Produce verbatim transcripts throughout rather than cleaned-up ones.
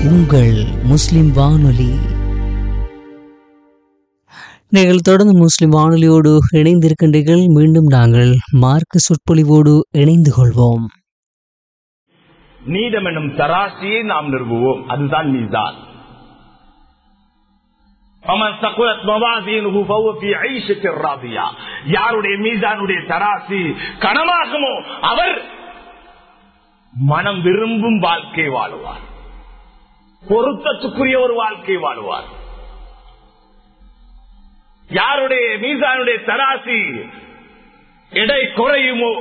உங்கள் முஸ்லிம் வானொலி. நீங்கள் தொடர்ந்து முஸ்லிம் வானொலியோடு இணைந்திருக்கின்றீர்கள். மீண்டும் நாங்கள் மார்க்க சொற்பொழிவோடு இணைந்து கொள்வோம். நீதம் என்னும் தராசியை நாம் நிறுவுவோம். அதுதான் மீசான். யாருடைய மீசானுடைய தராசி கனமாகுமோ அவர் மனம் விரும்பும் வாழ்க்கை வாழுவார், பொருத்தத்துக்குரிய ஒரு வாழ்க்கை வாழுவார். யாருடைய மீசானுடைய தராசி எடை குறையுமோ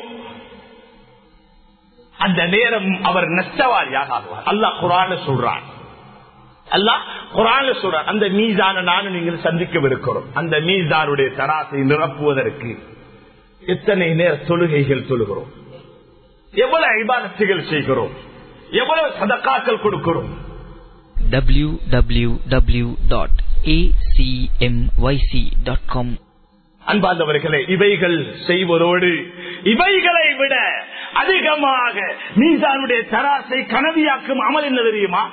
அந்த நேரம் அவர் நஷ்டவாரியாக ஆகுவார். அல்லாஹ் குர்ஆன்ல சொல்றான். அல்லாஹ் குர்ஆன்ல சொல்றான், அந்த மீசான நானும் நீங்கள் சந்திக்கவிருக்கிறோம். அந்த மீசானுடைய தராசை நிரப்புவதற்கு எத்தனை நேர தொழுகைகள் தொழுகிறோம், எவ்வளவு இபாதத்துகள் செய்கிறோம், எவ்வளவு சதகாக்கள் கொடுக்கிறோம். W W W dot A C M Y C dot com. அன்பார்ந்தவர்களே, இவைகள் செய்வதோடு இவைகளை விட அதிகமாக மீசானுடைய தராசை கனவியாக்கும் அமல் என்ன தெரியுமா?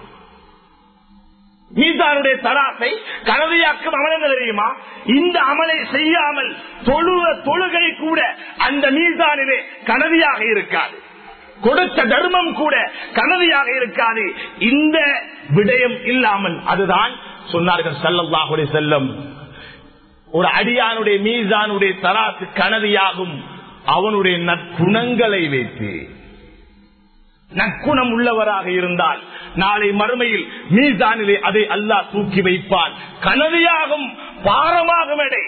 மீசானுடைய தராசை கனவியாக்கும் அமல் என்ன தெரியுமா? இந்த அமலை செய்யாமல் தொழுவ தொழுகை கூட அந்த மீசானிலே கனவியாக இருக்காது, கொடுத்த தர்மம் கூட கனவியாக இருக்காது. இந்த விடயம் இல்லாமல் அதுதான் சொன்னார்கள் ஸல்லல்லாஹு அலைஹி வஸல்லம், ஒரு அடியானுடைய மீசானுடைய தராசு கனவியாகும் அவனுடைய நற்குணங்களை வைத்து. நற்குணம் உள்ளவராக இருந்தால் நாளை மறுமையில் மீசானிலே அதை அல்லாஹ் தூக்கி வைப்பான். கனவியாகும், பாரமாகும் எடை.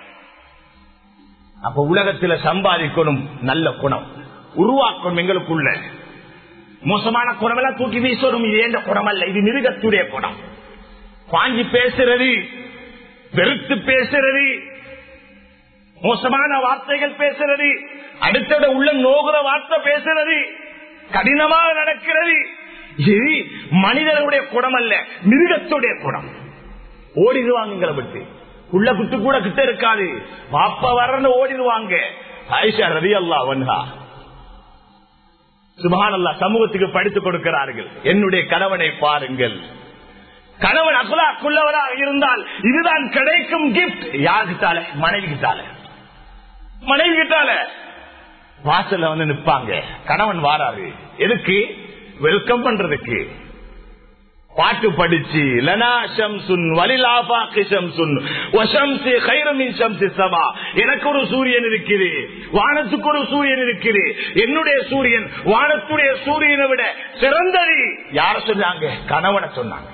அப்ப உலகத்தில் சம்பாதிக்கணும், நல்ல குணம் உருவாக்கணும். எங்களுக்குள்ள மோசமான குணம் எல்லாம் தூக்கி வீசணும். இது எந்த குணம் அல்ல, இது மிருகத்துடைய குணம். வாங்கி பேசுறது, வெறுத்து பேசுறது, மோசமான வார்த்தைகள் பேசுறது, அடுத்த உள்ள நோகுற வார்த்தை பேசுறது, கடினமாக நடக்கிறது. இது மனிதனுடைய குணம் அல்ல, மிருகத்துடைய குணம். ஓடிடுவாங்க விட்டு, உள்ள குட்டு கூட கிட்ட இருக்காது, பாப்பா வரன்னு ஓடிடுவாங்க. ஆயிஷா ரலியல்லாஹு அன்ஹா சுப்ஹானல்லாஹ் சமூகத்துக்கு படித்துக் கொடுக்கிறார்கள். என்னுடைய கணவனை பாருங்கள், கணவன் அக்லாக்குள்ளவராக இருந்தால் இதுதான் கிடைக்கும் கிஃப்ட். யாருக்கிட்டால? மனைவி கிட்டால. மனைவி கிட்டால வாசல்ல வந்து நிற்பாங்க. கணவன் வாராரு, எதுக்கு? வெல்கம் பண்றதுக்கு. பாட்டு படிச்சு லனா ஷம்சுன் வலிலாபாகி ஷம்சுன் வஷம்சி கைரு மின் ஷம்சி ஸமா, எனக்கு ஒரு சூரியன் இருக்குது, வானத்துக்கு ஒரு சூரியன் இருக்குது, என்னுடைய சூரியன் வானத்துடைய சூரியனை விட சிறந்தது. யார சொன்னாங்க? கணவனை சொன்னாங்க.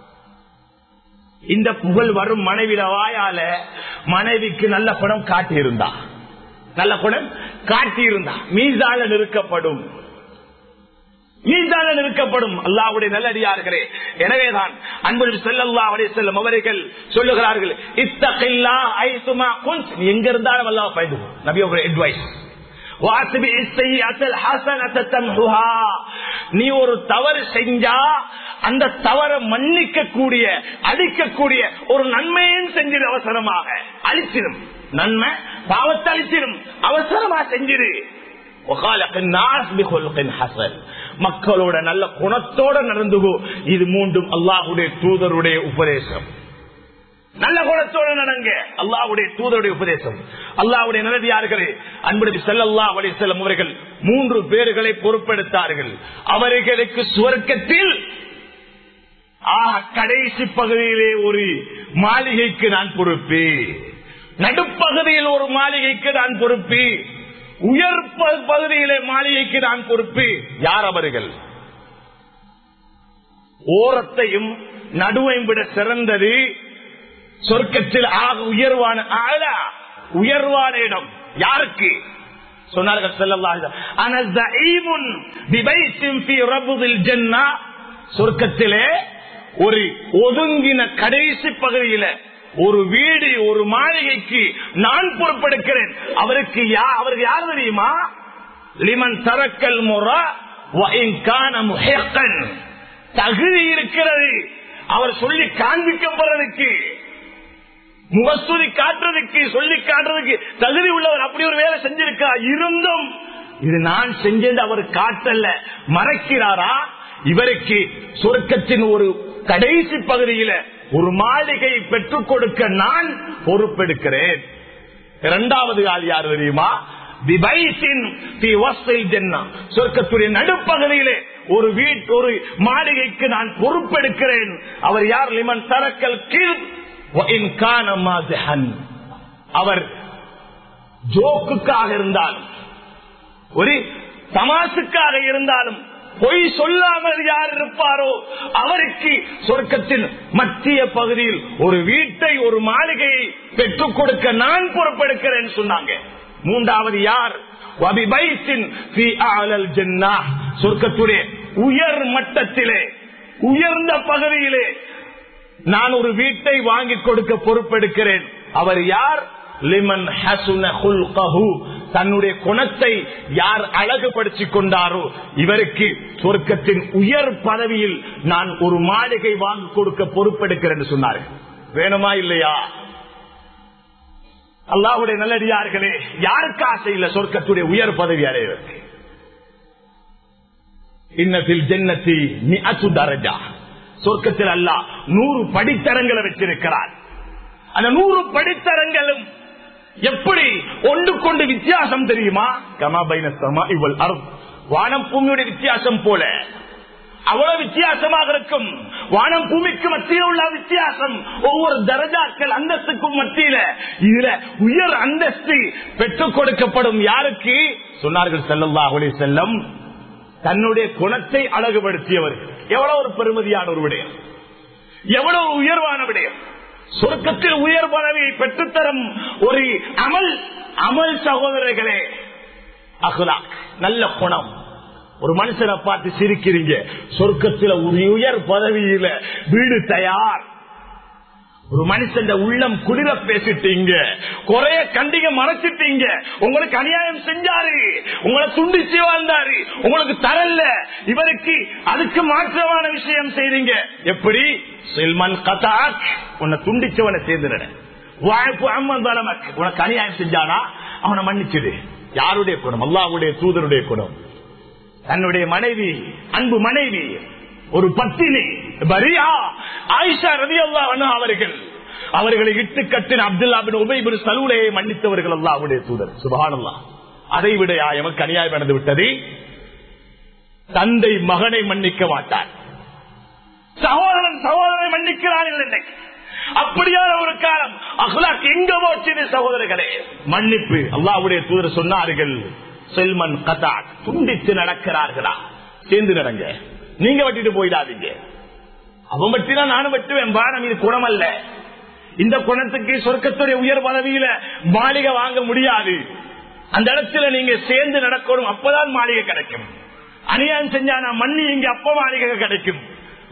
இந்த புகழ் வரும் மனைவிட வாயால மனைவிக்கு நல்ல குணம் காட்டி இருந்தா, நல்ல குணம் காட்டி இருந்தா மீசால நிறுக்கப்படும், மீசால நிறுக்கப்படும். அல்லாஹ்வுடைய நல்லடியார்களே, எனவேதான் அன்பு ஸல்லல்லாஹு அலைஹி வஸல்லம் அவர்கள் சொல்லுகிறார்கள், இத்தகில்லாஹ் ஐஸுமா குன்த், எங்க இருந்தாலும் அல்லாஹ்வை பயந்து. நபியோட அட்வைஸ், நீ ஒரு தவறு செஞ்சா அந்த தவறை மன்னிக்க கூடிய அழிக்கக்கூடிய ஒரு நன்மையும் செஞ்சிரு, அவசரமாக அழிச்சிடும். நன்மை பாவத்தை அழிச்சிடும், அவசரமா செஞ்சிரு. மக்களோட நல்ல குணத்தோட நடந்துகோ. இது மூன்றும் அல்லாஹ்வுடைய தூதருடைய உபதேசம். நல்ல குணத்தோடு நடங்க, அல்லாஹ்வுடைய தூதருடைய உபதேசம். அல்லாஹ்வுடைய நல்லடியார்களே, அன்பு நபி ஸல்லல்லாஹு அலைஹி வஸல்லம் அவர்கள் மூன்று பேர்களை பொறுப்பெடுத்தார்கள். அவர்களுக்கு சுவர்க்கத்தில் கடைசி பகுதியிலே ஒரு மாளிகைக்கு நான் பொறுப்பு, நடுப்பகுதியில் ஒரு மாளிகைக்கு நான் பொறுப்பு, உயர் பகுதியிலே மாளிகைக்கு நான் பொறுப்பு. யார் அவர்கள்? ஓரத்தையும் நடுவையும் விட சிறந்தது சொர்க்கத்தில் ஆக உயர்வான ஆளா உயர்வான இடம் யாருக்கு? சொன்னார்கள் ஸல்லல்லாஹு அலைஹி வஸல்லம், அன ஸஈமுன் பிபைத்தின் ஃபீ ரபுதில் ஜன்னah, சொர்க்கத்திலே ஒரு ஒதுங்கின கடைசி பகுதியில ஒரு வீடு, ஒரு மாளிகைக்கு நான் பொறுப்பெடுக்கிறேன். அவருக்கு அவருக்கு யார் தெரியுமா? லிமன் தரக்கல் முரா வ இன் கான முஹிக்கன், தகுதி இருக்கிறது. அவர் சொல்லி காண்பிக்கப்படுறதுக்கு, முகஸ்துதி காட்டுறதுக்கு, சொல்லி காட்டுறதுக்கு தகுதி உள்ளவர். அப்படி ஒரு வேலை செஞ்சிருக்கா இருந்தும் இது நான் செஞ்சது அவர் காட்டல, மறைக்கிறாரா? இவருக்கு சொர்க்கத்தின் ஒரு கடைசி பகுதியில ஒரு மாளிகை பெற்றுக் கொடுக்க நான் பொறுப்பெடுக்கிறேன். இரண்டாவது ஆள் யார் தெரியுமா? சொர்க்கத்துடைய நடுப்பகுதியிலே ஒரு வீட்டு ஒரு மாளிகைக்கு நான் பொறுப்பெடுக்கிறேன். அவர் யார்? லிமன் தரக்கல் கீழ். அவர் ஜோக்குக்காக இருந்தாலும் ஒரு தமாசுக்காக இருந்தாலும் பொய் சொல்லாமல் யார் இருப்பாரோ அவருக்கு சொர்க்கத்தின் மத்திய பகுதியில் ஒரு வீட்டை ஒரு மாளிகையை பெற்றுக் கொடுக்க நான் பொறுப்பெடுக்கிறேன் சொன்னாங்க. மூன்றாவது யார்? சொர்க்கத்துடைய உயர் மட்டத்திலே உயர்ந்த பகுதியிலே நான் ஒரு வீட்டை வாங்கி கொடுக்க பொறுப்பெடுக்கிறேன். அவர் யார்? லிமன் ஹசுன குல்கஹு, தன்னுடைய குணத்தை யார் அழகுபடுத்திக் கொண்டாரோ இவருக்கு சொர்க்கத்தின் உயர் பதவியில் நான் ஒரு மாளிகை வாங்கி கொடுக்க பொறுப்பெடுக்கிறேன் சொன்னார்கள். வேணுமா இல்லையா? அல்லாஹ்வுடைய நல்லடியார்களே, யாருக்கு ஆசை இல்ல சொர்க்கத்துடைய உயர் பதவி அடைவதற்கு? இன்னத்தில் ஜன்னதி மிஅத்து தரஜா, சொர்க்கத்தில் அல்லாஹ் நூறு படித்தரங்களை வச்சிருக்கிறார். அந்த நூறு படித்தரங்களும் எப்படி ஒன்று கொண்டு வித்தியாசம் தெரியுமா? கமா பைன ஸமாஇ வல் அர்த், வானம் பூமியுடைய வித்தியாசம் போல அவ்வளவு வித்தியாசமாக இருக்கும். வானம் பூமிக்கு மத்தியில் உள்ள வித்தியாசம் ஒவ்வொரு தரஜாக்கள் அந்தஸ்துக்கும் மத்தியில இதுல உயர் அந்தஸ்து பெற்றுக் கொடுக்கப்படும். யாருக்கு சொன்னார்கள்? ஸல்லல்லாஹு அலைஹி வஸல்லம் தன்னுடைய குணத்தை அழகுபடுத்தியவர். எவ்வளவு ஒரு பெருமதியான ஒரு விடயம், எவ்வளவு உயர்வான விடயம். சொர்க்கத்தில் உயர் பதவியை பெற்றுத்தரும் ஒரு அமல் அமல் சகோதரர்களே, அஹ்லாக், நல்ல குணம். ஒரு மனுஷனை பார்த்து சிரிக்கிறீங்க, சொர்க்கத்தில் ஒரு உயர் பதவியில வீடு தயார். ஒரு மனுஷன் உள்ளம் குளிர பேசிட்டீங்க, குறைய கண்டிக மறைச்சிட்டீங்க, உங்களுக்கு அநியாயம் செஞ்சாரு, உங்களை துண்டிச்சு வாழ்ந்தாரு, உங்களுக்கு தரல, இவருக்கு அதுக்கு மாற்றமான விஷயம் செய்றீங்க. எப்படி? சில்மன் கதாக், உன்னை துண்டிச்சவனை சேர்ந்துட, வாய்ப்பு அம்மன் பலமக், உனக்கு அநியாயம் செஞ்சானா அவனை மன்னிச்சிடு. யாருடைய குணம்? அல்லாஹ்வுடைய தூதருடைய குணம். தன்னுடைய மனைவி, அன்பு மனைவி, ஒரு பத்தினி பரியா ஆயிஷா ரலியல்லாஹு அன்ஹா அவர்கள் அவர்களை இட்டு கட்டின அப்துல்லா பின் உபை பின் சலூலையை மன்னித்தவர்கள் அல்லாஹ்வுடைய தூதர். சுப்ஹானல்லாஹ். அதை விட எமக்கு அநியாயம் நடந்து விட்டது. தந்தை மகனை மன்னிக்க மாட்டார், சகோதரன் சகோதரனை மன்னிக்கிறார்கள். இன்னைக்கு அப்படியான ஒரு காலம். அஹ்லாக் எங்க போச்சு சகோதரர்களே? மன்னிப்பு. அல்லாஹ்வுடைய தூதர் சொன்னார்கள், செல்மன் கதா, துண்டித்து நடக்கிறார்களா சேர்ந்து நடங்க, நீங்க வெட்டிட்டு போயிடாதீங்க. அவன் வெட்டினா நானும் வெட்டுவேன், பானம். இது குணம் அல்ல. இந்த குணத்துக்கு சொர்க்கத்துடைய உயர் பதவியில மாளிகை வாங்க முடியாது. அந்த இடத்துல நீங்க சேர்ந்து நடக்கணும், அப்பதான் மாளிகை கிடைக்கும். அநியாயம் செஞ்சானா மண்ணி இங்க அப்ப மாளிகை கிடைக்கும்.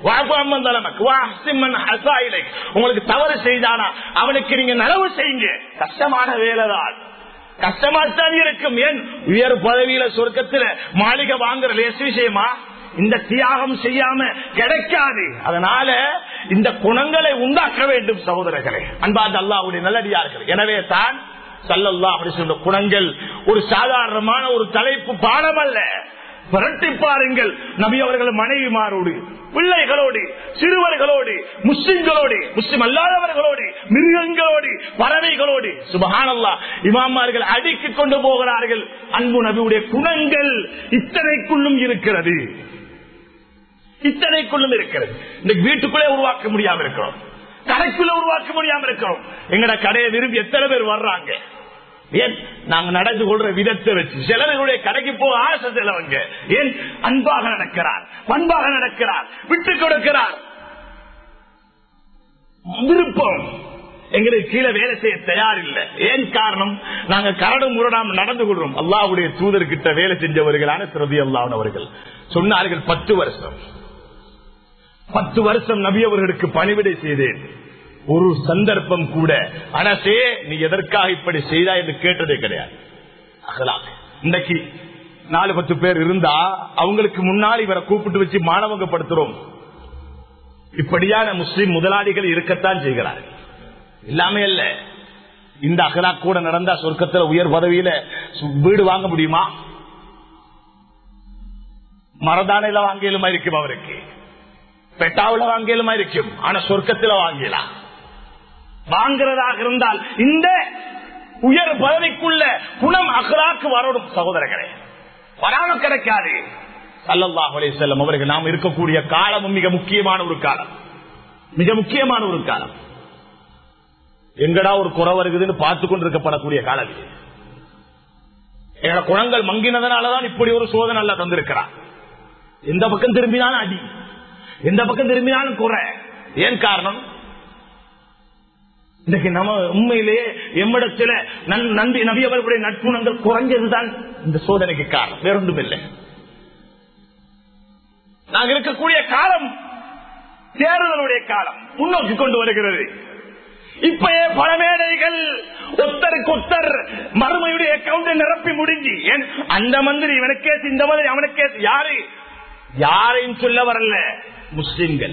உங்களுக்கு தவறு செய்தானா அவனுக்கு நீங்க நலவு செய்யுங்க. கஷ்டமான வேலைதான், கஷ்டமாத்தான் இருக்கும். ஏன்? உயர் பதவியில சொர்க்கத்துல மாளிகை வாங்குற லேசு விஷயமா? இந்த தியாகம் செய்யாம கிடைக்காது. அதனால இந்த குணங்களை உண்டாக்க வேண்டும் சகோதரர்களே, அன்பார்ந்த அல்லாஹ்வுடைய நல்லடியார்கள். எனவே தான் ஸல்லல்லாஹு அலைஹி வஸல்லம் குணங்கள் ஒரு சாதாரணமான ஒரு தலைப்பு பாடம் அல்ல. புரட்டி பாருங்கள், நபி அவர்கள் மனைவிமாரோடு, பிள்ளைகளோடு, சிறுவர்களோடு, முஸ்லிம்களோடு, முஸ்லிம் அல்லாதவர்களோடு, மிருகங்களோடு, பறவைகளோடு, சுப்ஹானல்லாஹ், இமாமார்கள் அடுக்கிக் கொண்டு போகிறார்கள். அன்பு நபியுடைய குணங்கள் இத்தனைக்குள்ளும் இருக்கிறது, இத்தனைக்குள்ளும் இருக்கிறது. இன்னைக்கு வீட்டுக்குள்ளே உருவாக்க முடியாம இருக்கிறோம், கடைக்குள்ள உருவாக்க முடியாம இருக்கிறோம். எங்கட கடையை விரும்பி எத்தனை பேர் வர்றாங்க? ஏன்? நாங்க நடந்து கொள்ற விதத்தை வச்சு. சிலருடைய கடைக்கு போக ஆசை செலவங்க. ஏன்? அன்பாக நடக்கிறார், பண்பாக நடக்கிறார், விட்டு கொடுக்கிறார். விருப்பம். எங்களுக்கு கீழே வேலை செய்ய தயார் இல்லை. ஏன் காரணம்? நாங்க கரடு முரடாம நடந்து கொள்றோம். அல்லாஹ்வுடைய தூதர்கிட்ட வேலை செஞ்சவர்களான ரலியல்லாஹு அவர்கள் சொன்னார்கள், பத்து வருஷம் பத்து வருஷம் நபி அவர்களுக்கு பணிவிடை செய்தேன். ஒரு சந்தர்ப்பம் கூட அனசே நீ எதற்காக இப்படி செய்தா என்று கேட்டதே கிடையாது. இன்னைக்கு நாலு பத்து பேர் இருந்தா அவங்களுக்கு முன்னாடி இவரை கூப்பிட்டு வச்சு மானவங்கப்படுத்துறோம். இப்படியான முஸ்லிம் முதலாளிகள் இருக்கத்தான் செய்கிறார்கள். எல்லாமே இல்ல. இந்த அகலாக் கூட நடந்தா சொர்க்கத்துல உயர் பதவியில வீடு வாங்க முடியுமா? மரதானையில வாங்கியலுமா இருக்கும், அவருக்கு பெட்டாவுல வாங்கியலுமா இருக்கும், ஆனா சொர்க்கத்துல வாங்கலாம். வாங்குறதாக இருந்தால் இந்த உயர் பதவிக்குள்ள குணம் அக்லாக்கு வரணும் சகோதரர்களே, வராம கிடைக்காது. ஸல்லல்லாஹு அலைஹி வஸல்லம் அவர்கள் நாம் இருக்கக்கூடிய காலமும் மிக முக்கியமான ஒரு காலம், மிக முக்கியமான ஒரு காலம். எங்கடா ஒரு குறை வருகுதுன்னு பார்த்து கொண்டிருக்கப்படக்கூடிய காலம் இது. எங்களோட குணங்கள் மங்கினதனாலதான் இப்படி ஒரு சோதனை அல்ல தந்திருக்கிறார். எந்த பக்கம் திரும்பினாலும் அடி, எந்த பக்கம் திரும்பினாலும் குறை. ஏன் காரணம்? இன்னைக்கு நம்ம உண்மையிலேயே எம்மிடத்தில் நன்றி நபி அவர்களுடைய நட்புணங்கள் குறைஞ்சதுதான் இந்த சோதனைக்கு காரணம், வேறொன்றும் இல்லை. நாங்கள் இருக்கக்கூடிய காலம் தேர்தலுடைய காலம் முன்னோக்கி கொண்டு வருகிறது. இப்பயே பல மேடைகள் ஒத்தருக்கு ஒத்தர் மறுமையுடைய அக்கௌண்டை நிரப்பி முடிஞ்சு, ஏன் அந்த மந்திரி இவனுக்கே இந்த மந்திரி அவனுக்கே, யாரு யாரையும் சொல்ல வரல, முஸ்லிம்கள்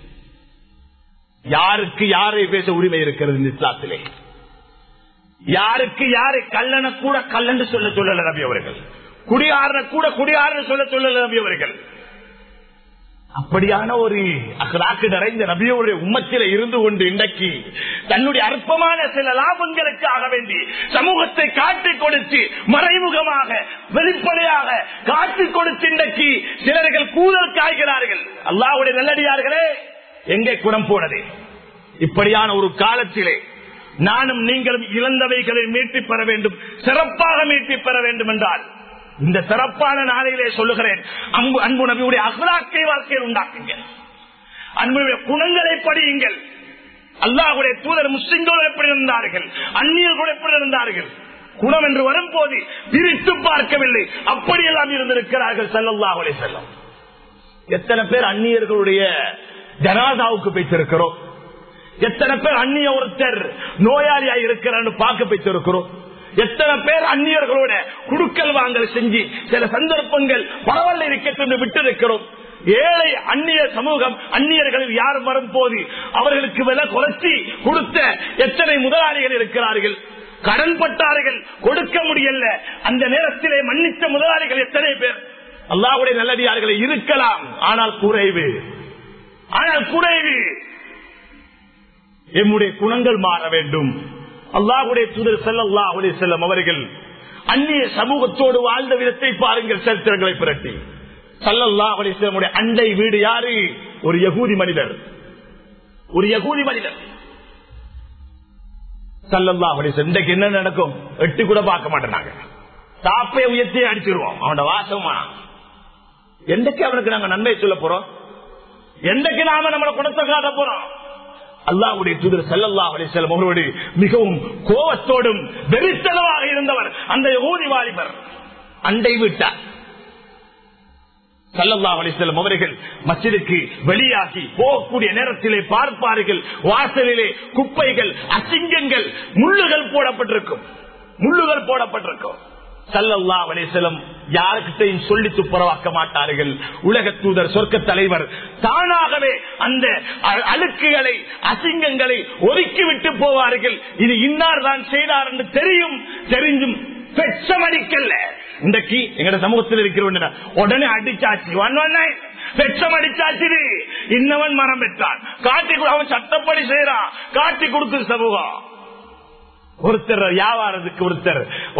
யாருக்கு யாரை பேச உரிமை இருக்கிறது இந்த இஸ்லாத்திலே? யாருக்கு யாரை கல்லன கூட கல்லன்று சொல்ல சொல்லல நபி அவர்கள், குடியாரன கூட குடியாரன் சொல்ல சொல்லல நபி அவர்கள். அப்படியான ஒரு அகலாக்கு நிறைந்த நபியோடைய உம்மத்தில இருந்து கொண்டு இன்றைக்கு தன்னுடைய அற்பமான சில லாபங்களுக்காக வேண்டி சமூகத்தை காட்டிக் கொடுத்து மறைமுகமாக வெளிப்படையாக காட்டிக் கொடுத்து இன்றைக்கு சிலர்கள் கூதல் காய்கிறார்கள். அல்லாஹ்வுடைய நல்லடியார்களே, எங்கே குணம் போனது? இப்படியான ஒரு காலத்திலே நானும் நீங்களும் இழந்தவைகளை மீட்டி பெற வேண்டும், சிறப்பாக மீட்டி பெற வேண்டும் என்றால் இந்த சிறப்பான நாளையிலே சொல்லுகிறேன், அன்பு அன்பு நபியுடைய அகலாக்கை வாழ்க்கையில் உண்டாக்குங்கள், அன்புடைய குணங்களை படியுங்கள். அல்லாஹ்வுடைய தூதர் முஸ்லிம்களோடு எப்படி இருந்தார்கள், அந்நியர்களோடு எப்படி இருந்தார்கள், குணம் என்று வரும்போது பிரித்து பார்க்கவில்லை, அப்படியெல்லாம் இருந்திருக்கிறார்கள் ஸல்லல்லாஹு அலைஹி வஸல்லம். எத்தனை பேர் அந்நியர்களுடைய ஜனாதாவுக்கு போய்த்திருக்கிறோம், எத்தனை பேர் அந்நிய ஒருத்தர் நோயாளியா இருக்கிறான்னு பார்க்க போய்த்திருக்கிறோம், எத்தனை பேர் அந்நியர்களோட குடுக்கல் வாங்கல் செஞ்சு சில சந்தர்ப்பங்கள் பரவாயில்ல இருக்கட்டும் விட்டு இருக்கிறோம். ஏழை அந்நிய சமூகம் அந்நியர்களில் யார் வரும்போது அவர்களுக்கு விலை குறைச்சி கொடுத்த எத்தனை முதலாளிகள் இருக்கிறார்கள். கடன் பட்டார்கள், கொடுக்க முடியல, அந்த நேரத்திலே மன்னித்த முதலாளிகள் எத்தனை பேர்? அல்லாஹ்வுடைய நல்லடியார்களை இருக்கலாம், ஆனால் குறைவு, ஆனால் குறைவு. எம்முடைய குணங்கள் மாற வேண்டும். அல்லாஹ்வுடைய தூதர் ஸல்லல்லாஹு அலைஹி வஸல்லம் அவர்கள் அந்நிய சமூகத்தோடு வாழ்ந்த விதத்தை பாருங்கள், சரித்திரங்களை புரட்டி. ஸல்லல்லாஹு அலைஹி வஸல்லம் அண்டை வீடு யாரு? ஒரு யகூதி மனிதர், ஒரு யகூதி மனிதர். ஸல்லல்லாஹு அலைஹி வஸல்லம் இன்றைக்கு என்ன நடக்கும்? எட்டு கூட பார்க்க மாட்டேனாங்க, தாப்பை உயர்த்தி அடிச்சிருவோம். அவனோட வாசமா என்றைக்கு அவனுக்கு நாங்க நன்மை சொல்ல போறோம்? என்றைக்கு நாம நம்மளை குணத்தை காட்ட போறோம்? அல்லாஹ்வுடைய தூதர் ஸல்லல்லாஹு அலைஹி வஸல்லம் அவரோடு மிகவும் கோபத்தோடும் வெறித்தனமாக இருந்தவர் அந்த யகூதி வாலிபர், அண்டை வீட்டார். ஸல்லல்லாஹு அலைஹி வஸல்லம் அவர்கள் மஸ்ஜிதுக்கு வெளியாகி போகக்கூடிய நேரத்திலே பார்ப்பார்கள், வாசலிலே குப்பைகள், அசிங்கங்கள், முள்ளுகள் போடப்பட்டிருக்கும், முள்ளுகள் போடப்பட்டிருக்கும். ஸல்லல்லாஹு அலைஹி வஸல்லம் யாருக்கிட்டையும் சொல்லி துப்புரவாக்க மாட்டார்கள். உலக தூதர், சொர்க்க தலைவர் தானாகவே அந்த அழுக்குகளை, அசிங்கங்களை ஒதுக்கி விட்டு போவார்கள். இது இன்னார் தான் செய்தார் என்று தெரியும், தெரிஞ்சும் பெச்சமடிக்கல. இன்றைக்கு எங்க சமூகத்தில் இருக்கிற உடனே அடிச்சாச்சு, பெச்சம் அடிச்சாச்சு, இன்னவன் மரம் பெற்றான், காட்டி அவன் சட்டப்படி செய்யறான், காட்டி கொடுக்குற சமூகம். ஒருத்தர் வியாபாரத்துக்கு ஒருத்தர்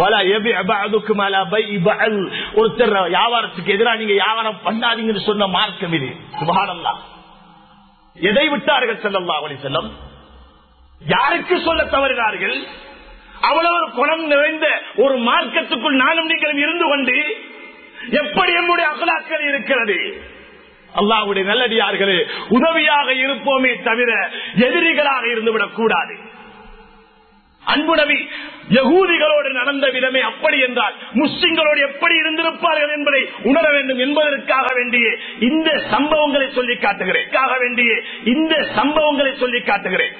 ஒருத்தர் வியாபாரத்துக்கு எதிராக நீங்க வியாபாரம் பண்ணாதீங்கன்னு சொன்ன மார்க்கம் இது. சுப்ஹானல்லாஹ். எதை விட்டார்கள் ஸல்லல்லாஹு அலைஹி வஸல்லம்? யாருக்கு சொல்ல தவறினார்கள்? அவ்வளவு குணம் நிறைந்த ஒரு மார்க்கத்துக்குள் நானும் நீங்களும் இருந்து கொண்டு எப்படி நம்முடைய அகலாக்கள் இருக்கிறது? அல்லாஹ்வுடைய நல்லடியார்களே, உதவியாக இருப்போமே தவிர எதிரிகளாக இருந்துவிடக் கூடாது. அன்பு நபி யகூதிகளோடு நடந்த விதமே அப்படி என்றால் முஸ்லிம்களோடு எப்படி இருந்திருப்பார்கள் என்பதை உணர வேண்டும் என்பதற்காக வேண்டிய இந்த சம்பவங்களை சொல்லி காட்டுகிறேன், இந்த சம்பவங்களை சொல்லி காட்டுகிறேன்.